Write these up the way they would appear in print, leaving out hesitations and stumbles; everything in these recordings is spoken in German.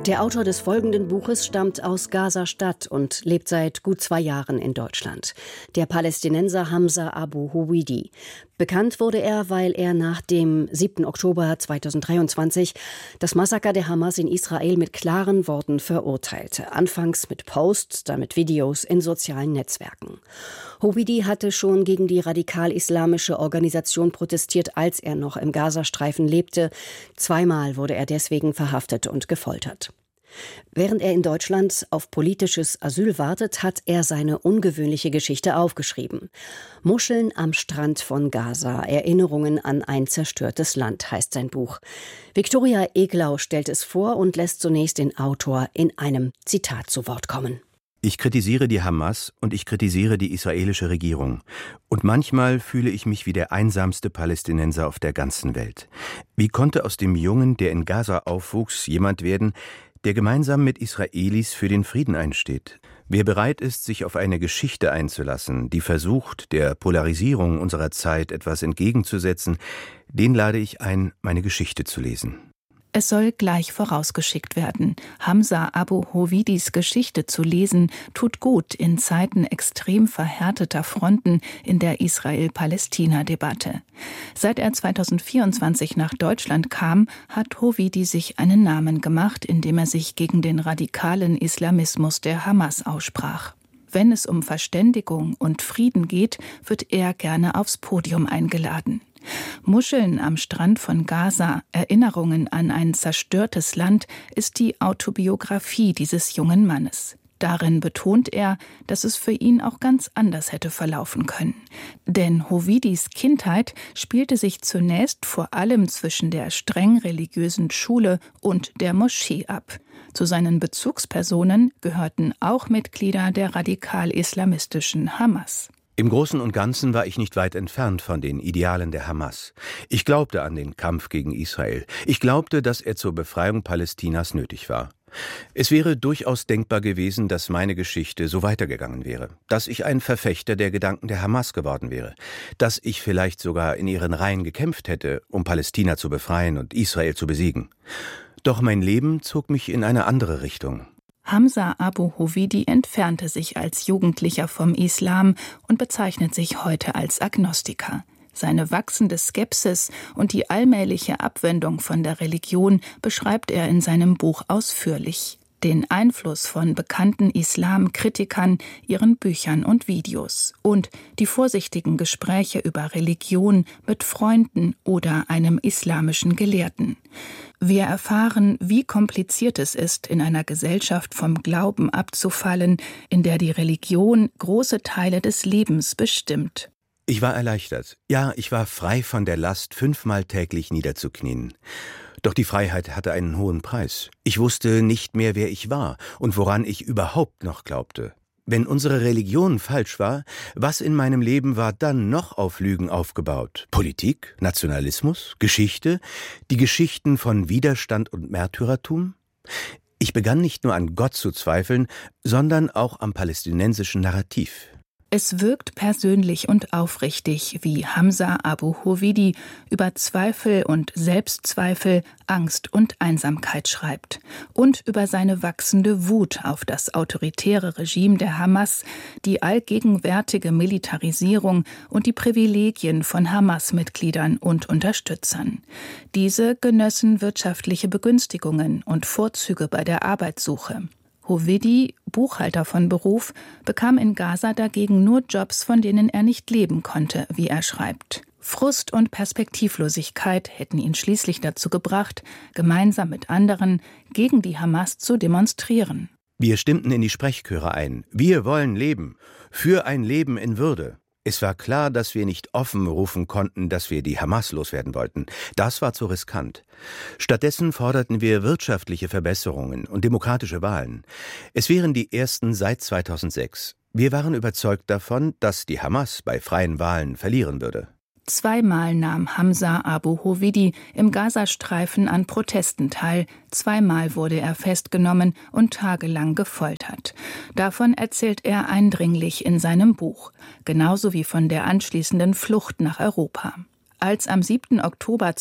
Der Autor des folgenden Buches stammt aus Gaza-Stadt und lebt seit gut 2 Jahren in Deutschland. Der Palästinenser Hamza Abu Howidi. Bekannt wurde er, weil er nach dem 7. Oktober 2023 das Massaker der Hamas in Israel mit klaren Worten verurteilte. Anfangs mit Posts, dann mit Videos in sozialen Netzwerken. Howidi hatte schon gegen die radikal-islamische Organisation protestiert, als er noch im Gazastreifen lebte. 2-mal wurde er deswegen verhaftet und gefoltert. Während er in Deutschland auf politisches Asyl wartet, hat er seine ungewöhnliche Geschichte aufgeschrieben. Muscheln am Strand von Gaza, Erinnerungen an ein zerstörtes Land, heißt sein Buch. Viktoria Eglau stellt es vor und lässt zunächst den Autor in einem Zitat zu Wort kommen. Ich kritisiere die Hamas und ich kritisiere die israelische Regierung. Und manchmal fühle ich mich wie der einsamste Palästinenser auf der ganzen Welt. Wie konnte aus dem Jungen, der in Gaza aufwuchs, jemand werden, der gemeinsam mit Israelis für den Frieden einsteht? Wer bereit ist, sich auf eine Geschichte einzulassen, die versucht, der Polarisierung unserer Zeit etwas entgegenzusetzen, den lade ich ein, meine Geschichte zu lesen. Es soll gleich vorausgeschickt werden. Hamza Abu Howidis Geschichte zu lesen, tut gut in Zeiten extrem verhärteter Fronten in der Israel-Palästina-Debatte. Seit er 2024 nach Deutschland kam, hat Howidi sich einen Namen gemacht, indem er sich gegen den radikalen Islamismus der Hamas aussprach. Wenn es um Verständigung und Frieden geht, wird er gerne aufs Podium eingeladen. Muscheln am Strand von Gaza, Erinnerungen an ein zerstörtes Land, ist die Autobiografie dieses jungen Mannes. Darin betont er, dass es für ihn auch ganz anders hätte verlaufen können. Denn Howidis Kindheit spielte sich zunächst vor allem zwischen der streng religiösen Schule und der Moschee ab. Zu seinen Bezugspersonen gehörten auch Mitglieder der radikal-islamistischen Hamas. Im Großen und Ganzen war ich nicht weit entfernt von den Idealen der Hamas. Ich glaubte an den Kampf gegen Israel. Ich glaubte, dass er zur Befreiung Palästinas nötig war. Es wäre durchaus denkbar gewesen, dass meine Geschichte so weitergegangen wäre, dass ich ein Verfechter der Gedanken der Hamas geworden wäre, dass ich vielleicht sogar in ihren Reihen gekämpft hätte, um Palästina zu befreien und Israel zu besiegen. Doch mein Leben zog mich in eine andere Richtung. Hamza Abu Howidi entfernte sich als Jugendlicher vom Islam und bezeichnet sich heute als Agnostiker. Seine wachsende Skepsis und die allmähliche Abwendung von der Religion beschreibt er in seinem Buch ausführlich. Den Einfluss von bekannten Islamkritikern, ihren Büchern und Videos und die vorsichtigen Gespräche über Religion mit Freunden oder einem islamischen Gelehrten. Wir erfahren, wie kompliziert es ist, in einer Gesellschaft vom Glauben abzufallen, in der die Religion große Teile des Lebens bestimmt. Ich war erleichtert. Ja, ich war frei von der Last, 5-mal täglich niederzuknien. Doch die Freiheit hatte einen hohen Preis. Ich wusste nicht mehr, wer ich war und woran ich überhaupt noch glaubte. Wenn unsere Religion falsch war, was in meinem Leben war dann noch auf Lügen aufgebaut? Politik, Nationalismus, Geschichte, die Geschichten von Widerstand und Märtyrertum? Ich begann nicht nur an Gott zu zweifeln, sondern auch am palästinensischen Narrativ. Es wirkt persönlich und aufrichtig, wie Hamza Abu Howidi über Zweifel und Selbstzweifel, Angst und Einsamkeit schreibt und über seine wachsende Wut auf das autoritäre Regime der Hamas, die allgegenwärtige Militarisierung und die Privilegien von Hamas-Mitgliedern und Unterstützern. Diese genössen wirtschaftliche Begünstigungen und Vorzüge bei der Arbeitssuche. Howidi, Buchhalter von Beruf, bekam in Gaza dagegen nur Jobs, von denen er nicht leben konnte, wie er schreibt. Frust und Perspektivlosigkeit hätten ihn schließlich dazu gebracht, gemeinsam mit anderen gegen die Hamas zu demonstrieren. Wir stimmten in die Sprechchöre ein. Wir wollen leben. Für ein Leben in Würde. Es war klar, dass wir nicht offen rufen konnten, dass wir die Hamas loswerden wollten. Das war zu riskant. Stattdessen forderten wir wirtschaftliche Verbesserungen und demokratische Wahlen. Es wären die ersten seit 2006. Wir waren überzeugt davon, dass die Hamas bei freien Wahlen verlieren würde. 2-mal nahm Hamza Abu Howidi im Gazastreifen an Protesten teil, 2-mal wurde er festgenommen und tagelang gefoltert. Davon erzählt er eindringlich in seinem Buch, genauso wie von der anschließenden Flucht nach Europa. Als am 7. Oktober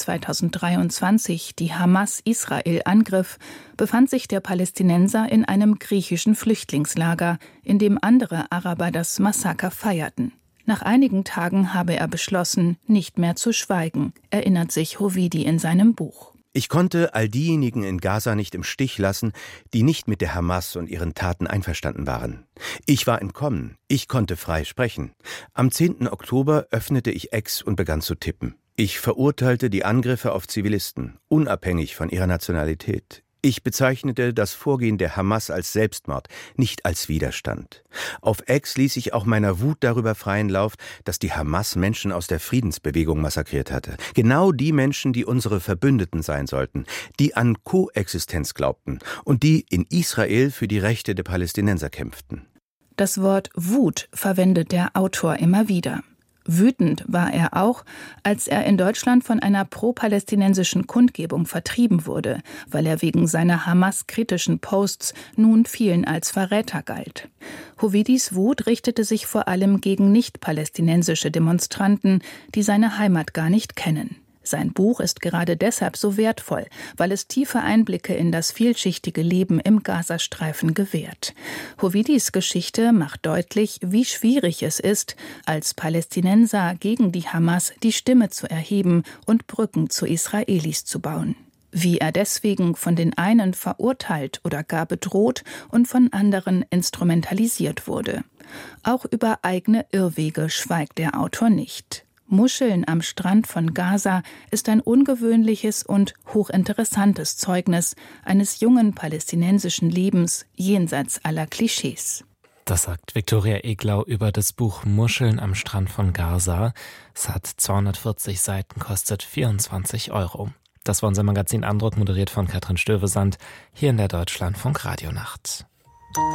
2023 die Hamas Israel angriff, befand sich der Palästinenser in einem griechischen Flüchtlingslager, in dem andere Araber das Massaker feierten. Nach einigen Tagen habe er beschlossen, nicht mehr zu schweigen, erinnert sich Hovidi in seinem Buch. Ich konnte all diejenigen in Gaza nicht im Stich lassen, die nicht mit der Hamas und ihren Taten einverstanden waren. Ich war entkommen, ich konnte frei sprechen. Am 10. Oktober öffnete ich X und begann zu tippen. Ich verurteilte die Angriffe auf Zivilisten, unabhängig von ihrer Nationalität. Ich bezeichnete das Vorgehen der Hamas als Selbstmord, nicht als Widerstand. Auf X ließ ich auch meiner Wut darüber freien Lauf, dass die Hamas Menschen aus der Friedensbewegung massakriert hatte. Genau die Menschen, die unsere Verbündeten sein sollten, die an Koexistenz glaubten und die in Israel für die Rechte der Palästinenser kämpften. Das Wort Wut verwendet der Autor immer wieder. Wütend war er auch, als er in Deutschland von einer pro-palästinensischen Kundgebung vertrieben wurde, weil er wegen seiner Hamas-kritischen Posts nun vielen als Verräter galt. Hovidis Wut richtete sich vor allem gegen nicht-palästinensische Demonstranten, die seine Heimat gar nicht kennen. Sein Buch ist gerade deshalb so wertvoll, weil es tiefe Einblicke in das vielschichtige Leben im Gazastreifen gewährt. Hovidis Geschichte macht deutlich, wie schwierig es ist, als Palästinenser gegen die Hamas die Stimme zu erheben und Brücken zu Israelis zu bauen. Wie er deswegen von den einen verurteilt oder gar bedroht und von anderen instrumentalisiert wurde. Auch über eigene Irrwege schweigt der Autor nicht. Muscheln am Strand von Gaza ist ein ungewöhnliches und hochinteressantes Zeugnis eines jungen palästinensischen Lebens jenseits aller Klischees. Das sagt Viktoria Eglau über das Buch Muscheln am Strand von Gaza. Es hat 240 Seiten, kostet 24 €. Das war unser Magazin Andruck, moderiert von Katrin Stövesand, hier in der Deutschlandfunk Radionacht.